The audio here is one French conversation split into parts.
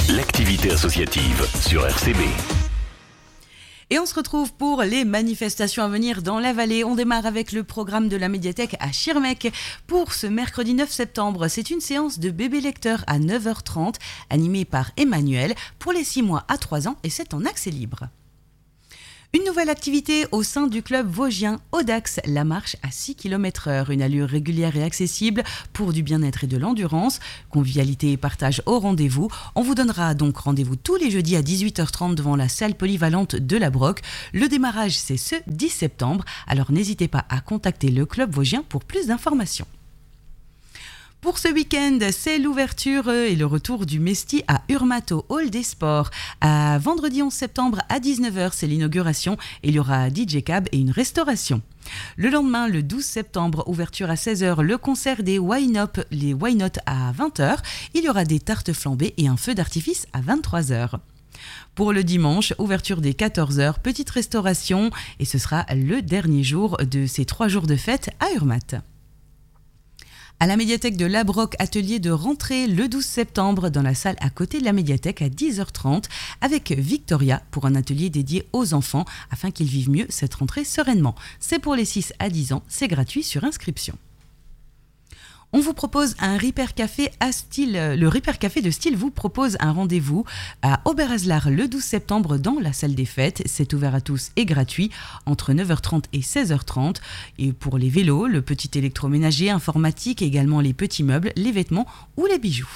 l'activité associative sur RCB. Et on se retrouve pour les manifestations à venir dans la vallée. On démarre avec le programme de la médiathèque à Schirmeck. Pour ce mercredi 9 septembre, c'est une séance de bébé lecteur à 9h30, animée par Emmanuel, pour les 6 mois à 3 ans, et c'est en accès libre. Une nouvelle activité au sein du club vosgien Audax, la marche à 6 km/h, une allure régulière et accessible pour du bien-être et de l'endurance, convivialité et partage au rendez-vous. On vous donnera donc rendez-vous tous les jeudis à 18h30 devant la salle polyvalente de la Broc. Le démarrage, c'est ce 10 septembre, alors n'hésitez pas à contacter le club vosgien pour plus d'informations. Pour ce week-end, c'est l'ouverture et le retour du Mesti à Urmato Hall des Sports. À vendredi 11 septembre à 19h, c'est l'inauguration et il y aura DJ Cab et une restauration. Le lendemain, le 12 septembre, ouverture à 16h, le concert des Why Not, les Why Not à 20h. Il y aura des tartes flambées et un feu d'artifice à 23h. Pour le dimanche, ouverture dès 14h, petite restauration et ce sera le dernier jour de ces 3 jours de fête à Urmat. À la médiathèque de La Broc, atelier de rentrée le 12 septembre dans la salle à côté de la médiathèque à 10h30 avec Victoria pour un atelier dédié aux enfants afin qu'ils vivent mieux cette rentrée sereinement. C'est pour les 6 à 10 ans, c'est gratuit sur inscription. On vous propose un Ripper Café à style. Le Ripper Café de style vous propose un rendez-vous à Oberhaslar le 12 septembre dans la salle des fêtes. C'est ouvert à tous et gratuit entre 9h30 et 16h30. Et pour les vélos, le petit électroménager, informatique, également les petits meubles, les vêtements ou les bijoux.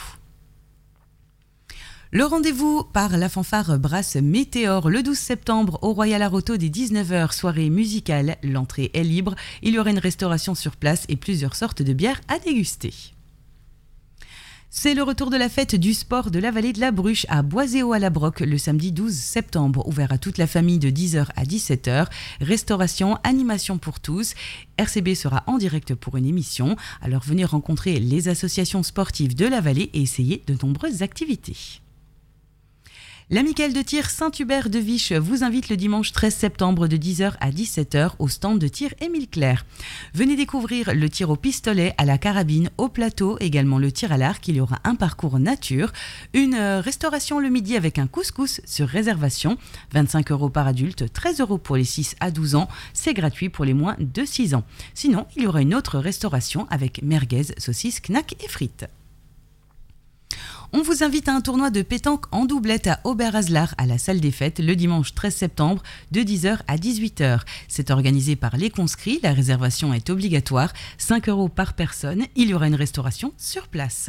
Le rendez-vous par la fanfare Brasse Météor le 12 septembre au Royal Aroto dès 19h, soirée musicale, l'entrée est libre, il y aura une restauration sur place et plusieurs sortes de bières à déguster. C'est le retour de la fête du sport de la vallée de la Bruche à Boiséo à la Broc le samedi 12 septembre, ouvert à toute la famille de 10h à 17h, restauration, animation pour tous. RCB sera en direct pour une émission, alors venez rencontrer les associations sportives de la vallée et essayer de nombreuses activités. L'amicale de tir Saint-Hubert de Viche vous invite le dimanche 13 septembre de 10h à 17h au stand de tir Émile Clair. Venez découvrir le tir au pistolet, à la carabine, au plateau, également le tir à l'arc. Il y aura un parcours nature, une restauration le midi avec un couscous sur réservation, 25 € par adulte, 13 € pour les 6 à 12 ans, c'est gratuit pour les moins de 6 ans. Sinon, il y aura une autre restauration avec merguez, saucisses, knacks et frites. On vous invite à un tournoi de pétanque en doublette à Oberhaslar à la salle des fêtes le dimanche 13 septembre de 10h à 18h. C'est organisé par les conscrits, la réservation est obligatoire, 5 € par personne, il y aura une restauration sur place.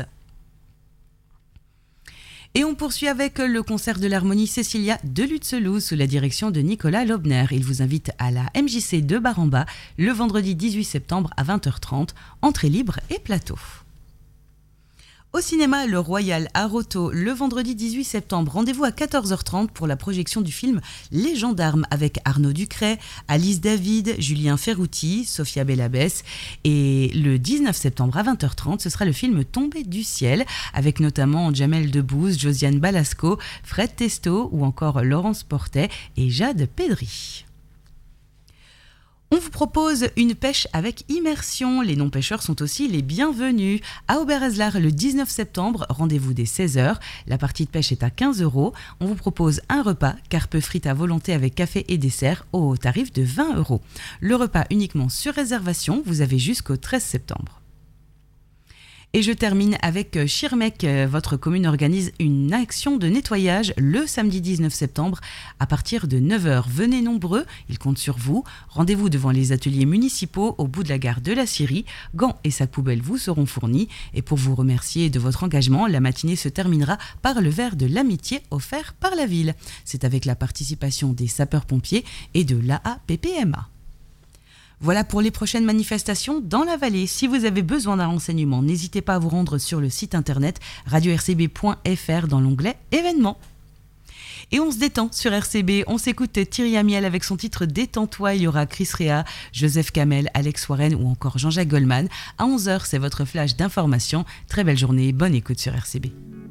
Et on poursuit avec le concert de l'harmonie Cécilia de Lutzelouse sous la direction de Nicolas Lobner. Il vous invite à la MJC de Bar-en-Bas le vendredi 18 septembre à 20h30, entrée libre et plateau. Au cinéma, le Royal Aroto, le vendredi 18 septembre, rendez-vous à 14h30 pour la projection du film Les Gendarmes avec Arnaud Ducret, Alice David, Julien Ferrouti, Sophia Bellabès. Et le 19 septembre à 20h30, ce sera le film Tombé du ciel avec notamment Jamel Debbouze, Josiane Balasco, Fred Testo ou encore Laurence Portet et Jade Pedry. On vous propose une pêche avec immersion. Les non-pêcheurs sont aussi les bienvenus. À Oberhaslar le 19 septembre, rendez-vous dès 16h. La partie de pêche est à 15 €. On vous propose un repas, carpe frites à volonté avec café et dessert au tarif de 20 €. Le repas uniquement sur réservation, vous avez jusqu'au 13 septembre. Et je termine avec Schirmeck. Votre commune organise une action de nettoyage le samedi 19 septembre à partir de 9h. Venez nombreux, il compte sur vous. Rendez-vous devant les ateliers municipaux au bout de la gare de la Syrie. Gants et sacs poubelles vous seront fournis. Et pour vous remercier de votre engagement, la matinée se terminera par le verre de l'amitié offert par la ville. C'est avec la participation des sapeurs-pompiers et de l'AAPPMA. Voilà pour les prochaines manifestations dans la vallée. Si vous avez besoin d'un renseignement, n'hésitez pas à vous rendre sur le site internet radio-rcb.fr dans l'onglet événements. Et on se détend sur RCB, on s'écoute Thierry Amiel avec son titre Détends-toi, il y aura Chris Rea, Joseph Kamel, Alex Warren ou encore Jean-Jacques Goldman. À 11h, c'est votre flash d'information. Très belle journée, bonne écoute sur RCB.